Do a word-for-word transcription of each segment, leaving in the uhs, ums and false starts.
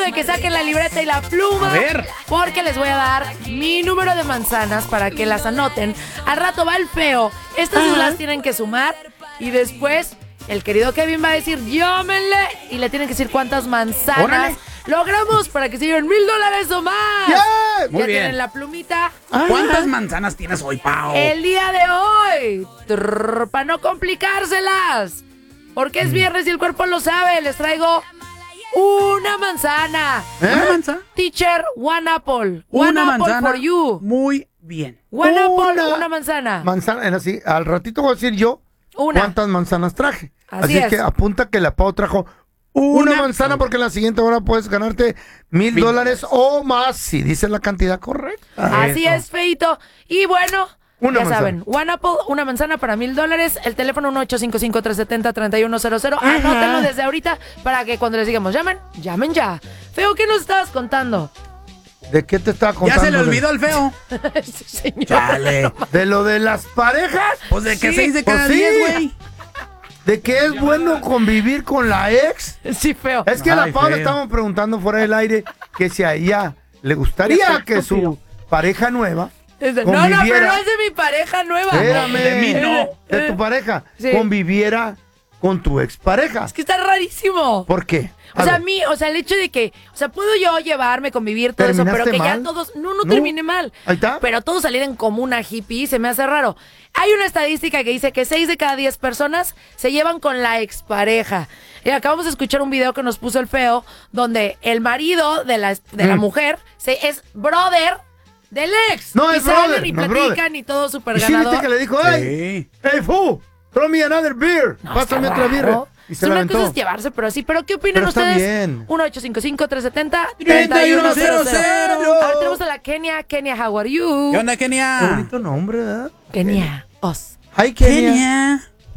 de que saquen la libreta y la pluma. A ver. Porque les voy a dar mi número de manzanas para que las anoten. Al rato va el feo. Estas uh-huh. las tienen que sumar. Y después el querido Kevin va a decir, llámenle. Y le tienen que decir cuántas manzanas ¡Órale! Logramos para que se lleven mil dólares o más. Yeah. Muy ya bien. Tienen la plumita. ¿Cuántas manzanas tienes hoy, Pao? El día de hoy. Trrr, para no complicárselas. Porque es viernes y el cuerpo lo sabe. Les traigo una manzana. ¿Eh? ¿Una manzana? Teacher, one apple. Una one manzana. apple for you. Muy bien. One una apple, una manzana. Manzana, así, al ratito voy a decir yo una. cuántas manzanas traje. Así, así es. que apunta que la Pau trajo una, una manzana porque en la siguiente hora puedes ganarte mil dólares o más si dices la cantidad correcta. Así Eso. es, feito. Y bueno, una ya manzana. saben, one apple, una manzana para mil dólares. El teléfono uno ocho cinco cinco, tres siete cero, tres uno cero cero. Anótenlo desde ahorita para que cuando les digamos llamen, llamen ya. Feo, ¿qué nos estabas contando? ¿De qué te estaba contando? Ya se le olvidó al feo. Sí, señor. Chale. ¿De lo de las parejas? Pues de que sí, seis de cada pues diez, sí. güey. ¿De que es bueno convivir con la ex? Sí, feo. Es que a Ay, la Paula feo. estábamos preguntando fuera del aire que si a ella le gustaría que su pareja nueva de, no, no, pero no es de mi pareja nueva. Espérame, de mí no. De tu pareja. Sí. Conviviera con tu expareja. Es que está rarísimo. ¿Por qué? A O sea, a ver. mí, o sea, el hecho de que, o sea, puedo yo llevarme, convivir, todo eso, pero que mal? ya todos, no, no, ¿No? terminé mal. Ahí está. Pero todos salieron como una hippie, se me hace raro. Hay una estadística que dice que seis de cada diez personas se llevan con la expareja. Y acabamos de escuchar un video que nos puso el feo, donde el marido de la, de mm. la mujer se, es brother del ex. No, y es salen brother, y no platican brother. y todo súper ¿Y sí ganador. viste que le dijo, hey, Sí. hey, fool, throw me another beer. No, Pásame está otra raro. birra. Y se la Una aventó. cosa es llevarse, pero sí. ¿Pero qué opinan Pero está ustedes? bien. uno ocho cinco cinco, tres siete cero, tres uno cero cero. Ahora tenemos a la Kenia. Kenia, how are you? ¿Qué onda, Qué Kenia? bonito nombre, ¿verdad? Kenia, os. Hi, Kenia. Kenia.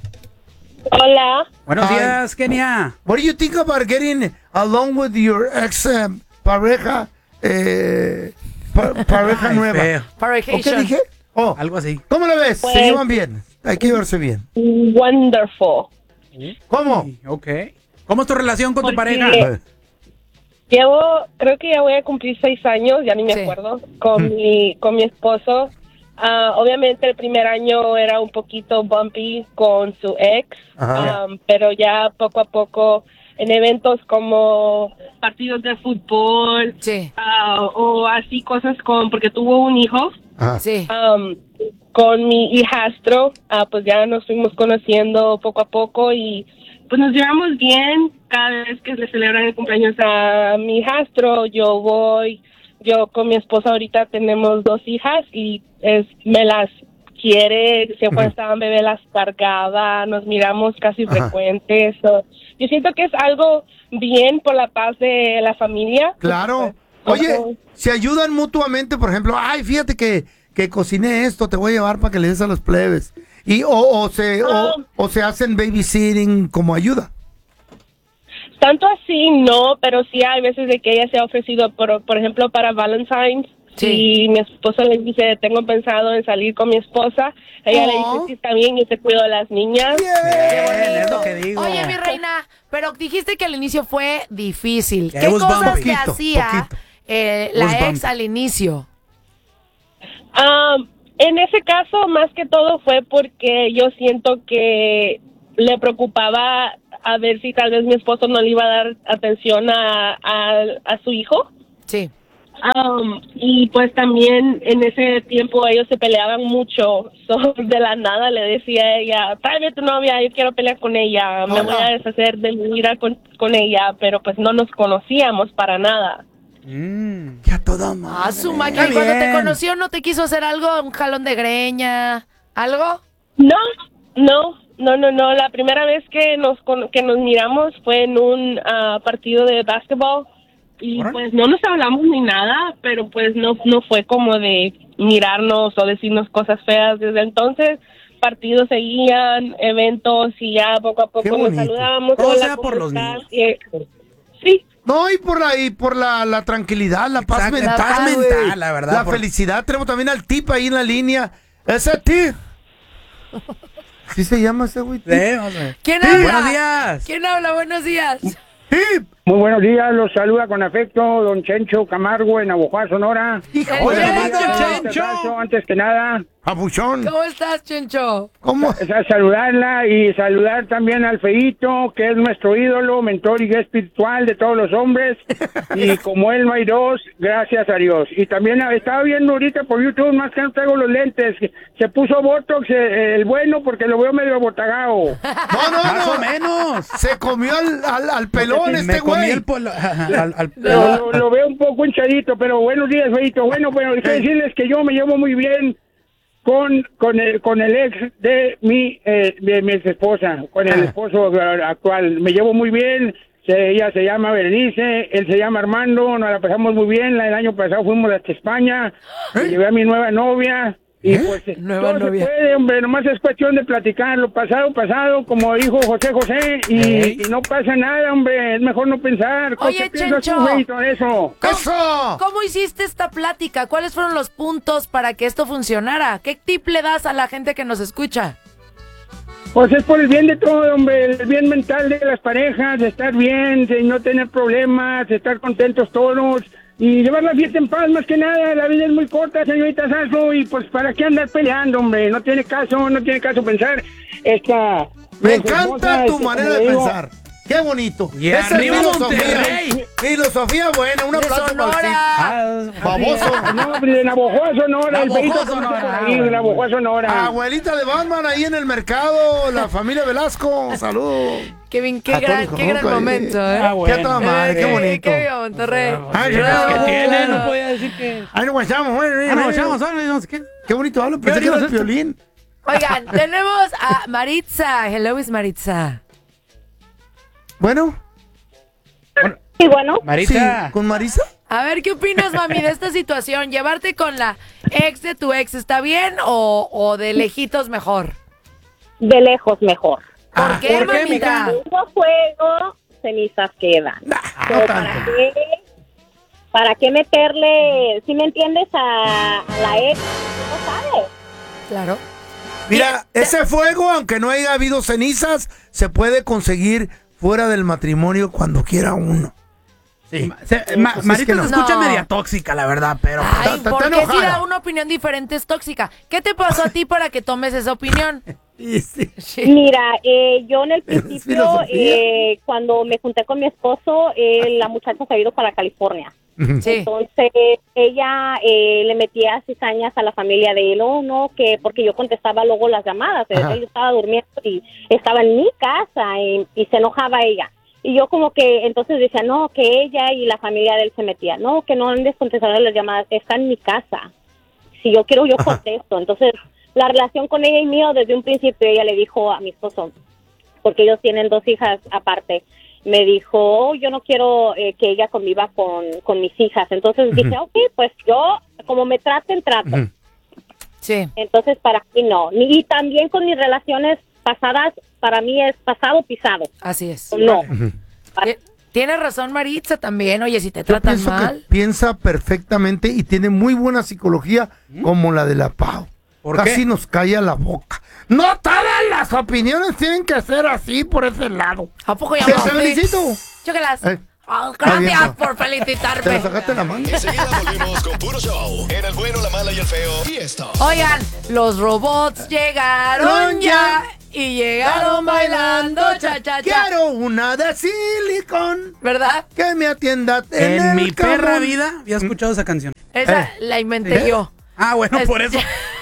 Hola. Buenos Hi. días, Kenia. What do you think about getting along with your ex um, pareja, eh, pa- pareja Ay, nueva? feo. ¿O Pareja. qué dije? Oh, Algo así. ¿cómo lo ves? Pues- ¿Se llevan bien? Hay que llevarse bien. Wonderful. ¿Cómo? Sí, ok. ¿Cómo es tu relación con tu Porque- pareja? Llevo, creo que ya voy a cumplir seis años, ya ni me Sí. acuerdo, con mi con mi esposo. Ah, obviamente el primer año era un poquito bumpy con su ex, Ajá. um, pero ya poco a poco en eventos como partidos de fútbol Sí, ah, o así cosas con, porque tuvo un hijo. Ajá. sí. Um, con mi hijastro, ah, pues ya nos fuimos conociendo poco a poco y pues nos llevamos bien. Cada vez que le celebran el cumpleaños a mi hijastro, yo voy. Yo con mi esposa ahorita tenemos dos hijas y es me las quiere. Siempre Ujú. estaban bebé las cargaba, nos miramos casi Ajá. frecuentes. So, yo siento que es algo bien por la paz de la familia. Claro. Pues, Oye, como- se ayudan mutuamente, por ejemplo, ay, fíjate que, que cociné esto, te voy a llevar para que le des a los plebes. Y o, o se Ah. o, o se hacen babysitting como ayuda. Tanto así no, pero sí hay veces de que ella se ha ofrecido, por, por ejemplo, para Valentine's. Sí. Y mi esposo le dice, tengo pensado en salir con mi esposa. Ella Oh. le dice, sí, está bien, yo te cuido de las niñas. Bien, es lo que digo. Oye, mi reina, pero dijiste que al inicio fue difícil. Que ¿Qué it was cosas bumpy. te Poquito, hacía poquito. eh, It was la ex bumpy. al inicio? Um, en ese caso, más que todo fue porque yo siento que le preocupaba a ver si tal vez mi esposo no le iba a dar atención a, a, a su hijo. Sí. Um, y pues también en ese tiempo ellos se peleaban mucho. So, de la nada le decía a ella, tráeme tu novia, yo quiero pelear con ella, me Oh, voy no. a deshacer de mi vida con, con ella, pero pues no nos conocíamos para nada. Mm. Ya toda madre. Ah, su máquina. ¿Y Está cuando te bien. conoció no te quiso hacer algo? ¿Un jalón de greña? ¿Algo? No, no, no, no, no. La primera vez que nos con- que nos miramos fue en un ah, partido de básquetbol y Órale. pues no nos hablamos ni nada, pero pues no no fue como de mirarnos o decirnos cosas feas. Desde entonces partidos seguían, eventos y ya poco a Qué poco nos bonito. saludábamos. Todo Hola, sea ¿cómo por los estás? niños. Y, eh, sí. No, y por la, y por la, la tranquilidad, la paz Exacto, mental. la paz güey. mental, la verdad, La por- felicidad. Tenemos también al tip ahí en la línea. Ese tip. ¿Sí se llama ese güey? Sí, vamos a ver. ¿Quién Sí. habla? Buenos días. ¿Quién habla? Buenos días. Tip. Muy buenos días, los saluda con afecto don Chencho Camargo en Navojoa, Sonora. Oye, Chencho. Chencho. Antes que nada, Papuchón. ¿Cómo estás, Chencho? ¿Cómo? o sea, saludarla y saludar también al Feito, que es nuestro ídolo, mentor y guía espiritual de todos los hombres. Y como él no hay dos, gracias a Dios. Y también estaba viendo ahorita por YouTube, más que no traigo los lentes, se puso Botox eh, el bueno porque lo veo medio abotagado. No, no, Más no. o menos. Se comió al, al, al pelón Me este comí güey. el polo- al, al- Lo, lo- lo veo un poco hinchadito, pero buenos días, Feito. Bueno, bueno, quiero decirles que yo me llevo muy bien con con el, con el ex de mi eh, de mi ex esposa, con el esposo actual. Me llevo muy bien. Se, ella se llama Berenice, él se llama Armando. Nos la pasamos muy bien. El año pasado fuimos hasta España. Me llevé a mi nueva novia. Y pues Nueva todo novia. se puede, hombre, nomás es cuestión de platicar lo pasado, pasado, como dijo José José, y, Ey. y no pasa nada, hombre, es mejor no pensar. Oye, ¿Qué piensas tú, Chencho. Feito, de eso? ¡Eso! ¿Cómo hiciste esta plática? ¿Cuáles fueron los puntos para que esto funcionara? ¿Qué tip le das a la gente que nos escucha? Pues es por el bien de todo, hombre, el bien mental de las parejas, de estar bien, de no tener problemas, de estar contentos todos y llevar la fiesta en paz, más que nada. La vida es muy corta, señorita Sasso, y pues para qué andar peleando, hombre, no tiene caso, no tiene caso pensar. Esta... Me mi esposa, encanta tu este, manera como de digo, pensar. Qué bonito. Y Esa es arriba filosofía. Monterrey. Filosofía buena. Un ¡De aplauso para el Sonora! Ah, baboso. No, hombre, de Navojoa, Sonora, el Navojoa, Feito comenzó Sonora, por ah, ahí, bueno. Navojoa, Sonora. Abuelita de Batman ahí en el mercado, la familia Velasco. Saludos. Kevin, qué A gran, Tony qué gran Coco, momento, eh. ¿eh? Ah, bueno. Qué toda madre, qué Eh, bonito. Qué viva Monterrey. Ay, ¿Qué no, tiene? No podía decir que... Ahí nos guachamos, güey. Ah, no, echamos, no sé qué. Qué bonito hablo, pensé que era el violín. Oigan, tenemos a Maritza. Hello, is Maritza. Bueno, Sí, bueno, Marita. sí, con Marisa. A ver, ¿qué opinas, mami, de esta situación? ¿Llevarte con la ex de tu ex está bien o, o de lejitos mejor? de lejos mejor. ¿Por qué, ¿por qué, mamita? Hubo fuego, cenizas quedan. No Pero tanto. ¿para qué, ¿Para qué meterle, si me entiendes, a, a la ex? No sabes. Claro. Mira, ese fuego, aunque no haya habido cenizas, se puede conseguir fuera del matrimonio cuando quiera uno. Sí. Se- Ma- Pues es Marita que no. se escucha No. media tóxica, la verdad, pero... Ay, está- está ¿por qué si enojada. da una opinión diferente es tóxica? ¿Qué te pasó a ti para que tomes esa opinión? Sí, sí. Sí. Mira, eh, yo en el Es principio, filosofía. eh, cuando me junté con mi esposo, eh, la muchacha se ha ido para California. Sí. Entonces, ella eh, le metía cizañas a la familia de él, oh, no, que porque yo contestaba luego las llamadas, Ajá. él estaba durmiendo y estaba en mi casa y, y se enojaba ella. Y yo como que entonces decía, no, que ella y la familia de él se metían, no, que no andes contestando las llamadas, está en mi casa. Si yo quiero, yo contesto. Entonces, la relación con ella y mío, desde un principio, ella le dijo a mi esposo, porque ellos tienen dos hijas aparte, me dijo, oh, yo no quiero eh, que ella conviva con, con mis hijas. Entonces dije, ok, pues yo, como me traten, trato. Ujú. Sí. Entonces, para mí no. Ni- Y también con mis relaciones pasadas, para mí es pasado pisado. Así es. No. Ti- Tienes razón, Maritza, también. Oye, si te Yo tratan pienso mal. que piensa perfectamente y tiene muy buena psicología como la de la Pau. ¿Por Casi qué? nos calla la boca. No todas las opiniones tienen que ser así por ese lado. ¿A poco ya Te no? felicito. Chócalas. Eh. Oh, Está bien, gracias pa. por Te felicitarme. la sacaste la mano. Enseguida volvemos con puro show. En el bueno, la mala y el feo. Y esto. Oigan, los robots llegaron ya y llegaron bailando cha cha cha. Quiero una de silicón ¿Verdad? que me atienda en, En el mi perra cajón. vida había escuchado esa canción. Esa Eh. la inventé ¿Eh? yo. Ah, bueno, Es- por eso.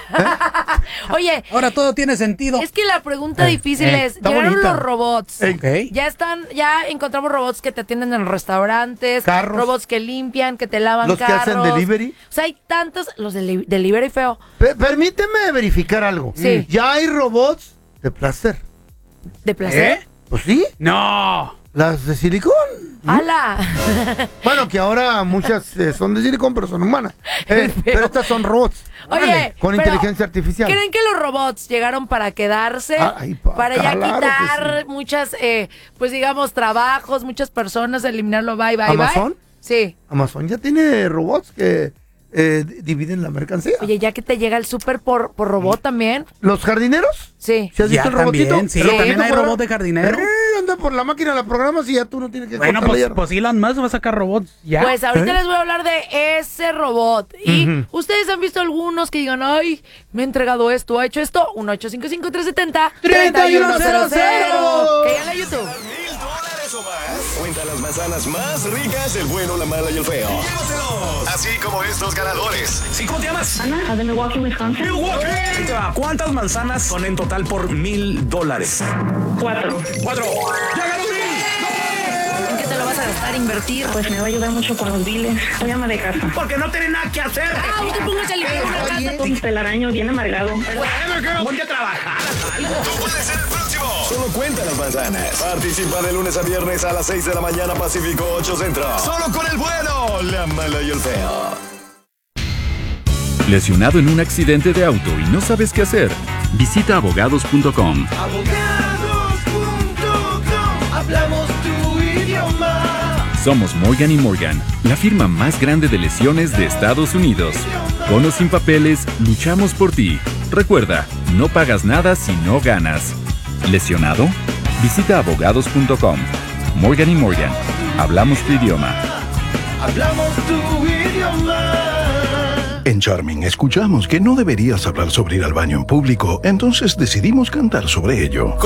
Oye, Ahora todo tiene sentido. es que la pregunta Eh, difícil eh, es, está llegaron bonita. los robots. Eh. Ok. Ya están, ya encontramos robots que te atienden en los restaurantes, Carros. robots que limpian, que te lavan Los que carros. hacen delivery. O sea, hay tantos, los de delivery feo. Pe- permíteme verificar algo. Sí. Ya hay robots de placer. De placer. ¿Eh? Pues sí, No. las de silicón. ¡Hala! Bueno, que ahora muchas eh, son de silicón, pero son humanas. Eh, pero estas son robots. Oye, Órale, con pero, inteligencia artificial. ¿creen que los robots llegaron para quedarse? Ay, pa- para ya claro que quitar sí. muchas, eh, pues digamos, trabajos, muchas personas, eliminarlo, bye, bye, ¿Amazon? bye. Sí. Amazon ya tiene robots que eh, dividen la mercancía. Oye, ya que te llega el súper por, por robot también. ¿Los jardineros? Sí. ¿Se has Ya visto el robotito? también, sí, ¿El también robotito hay fuera? robot de jardinero. Eh, anda por la máquina, la programas y ya tú no tienes que Bueno, cortar la pues, hierba. pues Elon Musk va a sacar robots ya. Pues ahorita ¿Eh? les voy a hablar de ese robot. Y Ujú. ustedes han visto algunos que digan, ay, me ha entregado esto, ha hecho esto. uno ocho cinco cinco, tres siete cero, tres uno cero cero. Que ya la YouTube. Mil dólares o más. Cuenta las manzanas más ricas del bueno, la mala y el feo. Llévatelos. Así como estos ganadores. ¿Sí, cómo te llamas? Ana, de Milwaukee, Wisconsin. Milwaukee. Ahí te va. ¿Cuántas manzanas son en total por mil dólares? Cuatro. Cuatro. ¡Ya ganó mil! ¿En qué te lo vas a gastar, invertir? Pues me va a ayudar mucho con los biles. Soy ama de casa. Porque no tiene nada que hacer. Ah, no te pongas a limpiar una casa. Un telaraño bien amargado. Ponte a trabajar. Tú puedes ser el próximo. Solo cuenta las manzanas. Participa de lunes a viernes a las seis de la mañana Pacífico, ocho Centro. Solo con el bueno, la mala y el feo. ¿Lesionado en un accidente de auto y no sabes qué hacer? Visita abogados punto com. Hablamos tu idioma. Somos Morgan y Morgan, la firma más grande de lesiones de Estados Unidos. Con o sin papeles, luchamos por ti. Recuerda, no pagas nada si no ganas. ¿Lesionado? Visita abogados punto com. Morgan y Morgan, hablamos tu idioma. Hablamos tu idioma. En Charming escuchamos que no deberías hablar sobre ir al baño en público, entonces decidimos cantar sobre ello.